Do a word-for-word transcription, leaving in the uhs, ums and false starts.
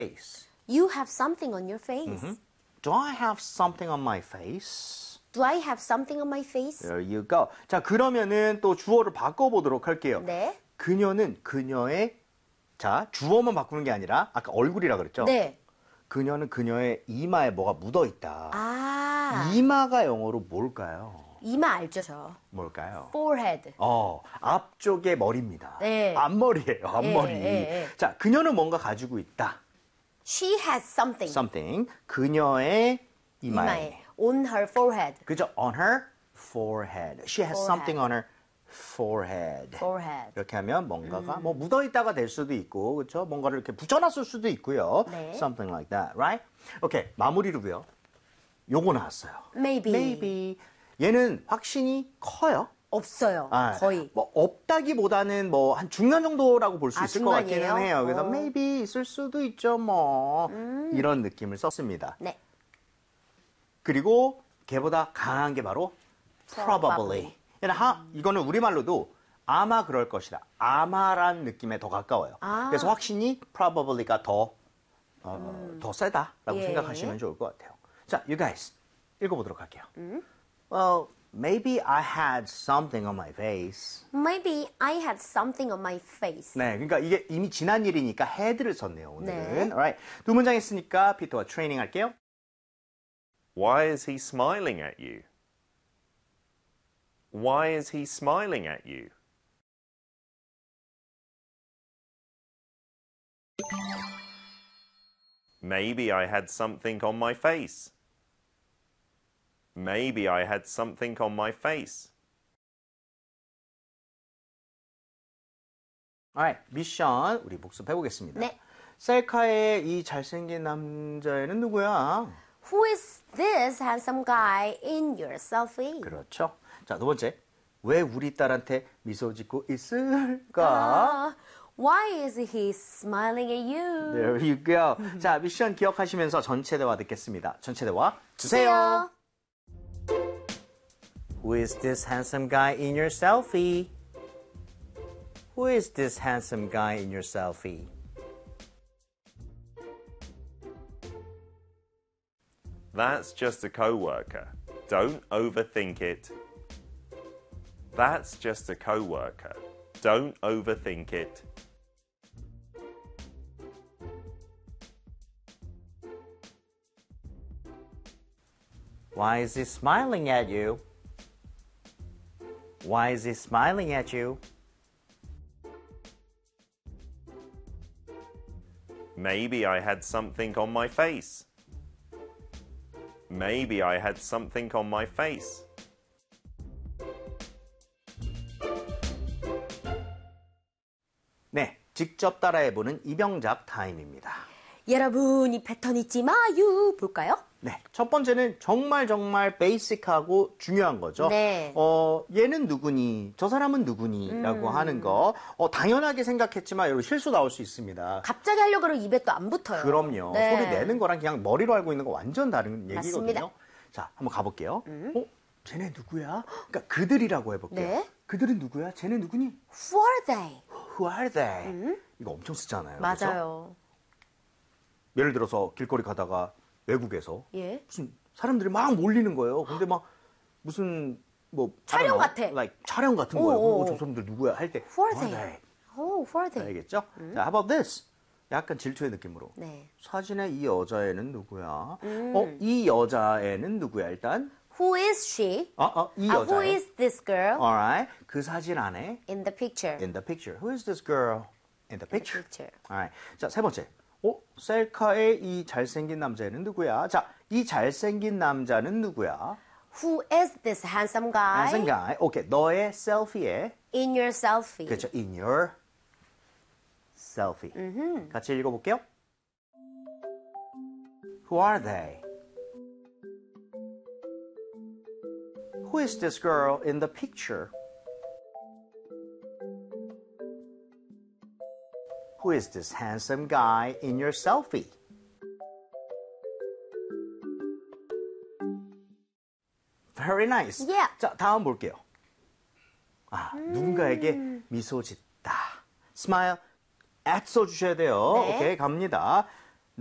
face. You have something on your face. Mm-hmm. Do I have something on my face? Do I have something on my face? There you go. 자, 그러면은 또 주어를 바꿔보도록 할게요. 네. 그녀는 그녀의, 자, 주어만 바꾸는 게 아니라 아까 얼굴이라 그랬죠? 네. 그녀는 그녀의 이마에 뭐가 묻어있다. 아. 이마가 영어로 뭘까요? 이마 알죠, 저. 뭘까요? forehead. 어, 앞쪽의 머리입니다. 네. 앞머리예요, 앞머리. 예, 예, 예. 자, 그녀는 뭔가 가지고 있다. She has something. Something. 그녀의 이마에. 이마에. On her forehead. 그죠? On her forehead. She has Forehead. something on her forehead. forehead. 이렇게 하면 뭔가가 뭐 묻어있다가 될 수도 있고, 그렇죠? 뭔가를 이렇게 붙여놨을 수도 있고요. 네. Something like that, right? 오케이, 마무리로요. 요거 나왔어요. Maybe. Maybe. 얘는 확신이 커요. 없어요. 아, 거의. 뭐 없다기보다는 뭐 한 중간 정도라고 볼 수 아, 있을 것 같기는 중간이에요? 해요. 그래서 어. maybe 있을 수도 있죠, 뭐. 이런 느낌을 썼습니다. 네. 그리고 걔보다 강한 게 바로 probably. Probably. 하, 이거는 우리말로도 아마 그럴 것이다. 아마란 느낌에 더 가까워요. 아. 그래서 확신이 probably가 더, 어, 음. 더 세다라고 예. 생각하시면 좋을 것 같아요. 자, you guys 읽어보도록 할게요. 음? Well, maybe I had something on my face. Maybe I had something on my face. 네, 그러니까 이게 이미 지난 일이니까 had를 썼네요, 오늘은. 네. Alright. 두 문장 했으니까 피터와 트레이닝 할게요. Why is he smiling at you? Why is he smiling at you? Maybe I had something on my face. Maybe I had something on my face. Alright, 미션 우리 복습해 보겠습니다. 네. 셀카의 이 잘생긴 남자애는 누구야? Who is this handsome guy in your selfie? 그렇죠. 자, 두 번째. 왜 우리 딸한테 미소 짓고 있을까? 아, why is he smiling at you? There you go. 자, 미션 기억하시면서 전체 대화 듣겠습니다. 전체 대화 주세요. Who is this handsome guy in your selfie? Who is this handsome guy in your selfie? That's just a coworker. Don't overthink it. That's just a coworker. Don't overthink it. Why is he smiling at you? Why is he smiling at you? Maybe I had something on my face. Maybe I had something on my face. 네, 직접 따라해보는 이병작 타임입니다. 여러분, 이 패턴 잊지 마요. 볼까요? 네, 첫 번째는 정말 정말 베이직하고 중요한 거죠. 네. 어, 얘는 누구니? 저 사람은 누구니? 음. 라고 하는 거. 어, 당연하게 생각했지만 여러분 실수 나올 수 있습니다. 갑자기 하려고 그러면 입에 또 안 붙어요. 그럼요. 네. 소리 내는 거랑 그냥 머리로 알고 있는 거 완전 다른 얘기거든요. 맞습니다. 자, 한번 가볼게요. 어? 쟤네 누구야? 그러니까 그들이라고 해볼게요. 네. 그들은 누구야? 쟤네 누구니? Who are they? Who are they? 이거 엄청 쓰잖아요. 그렇죠? 맞아요. 예를 들어서 길거리 가다가 외국에서 예. 무슨 사람들이 막 몰리는 거예요. 근데 막 무슨 뭐 촬영 I don't know, 같아. like 촬영 같은 오, 거예요. 오, 어, 저 오. 사람들 누구야? 할 때 Who are Who they? Oh, who are they? 알겠죠? 자, how about this? 약간 질투의 느낌으로. 네. 사진에 이 여자애는 누구야? 음. 어, 이 여자애는 누구야? 일단 Who is she? 어, 어, 이 아, who 여자애. is this girl Alright. 그 사진 안에 in the picture? in the picture. Who is this girl in the picture? picture. Alright. 자, 세 번째. 어, 셀카의 이 잘생긴 남자애는 누구야? 자, 이 잘생긴 남자는 누구야? Who is this handsome guy handsome guy. 오케이. 너의 셀피에 in your selfie? 그렇죠. in your selfie. 같이 읽어볼게요. Who are they? Who is this girl in the picture? Who is this handsome guy in your selfie? Very nice. Yeah. 자, 다음 볼게요. 아, 누군가에게 미소 짓다. Smile at 써주셔야 돼요. 네. 오케이, 갑니다.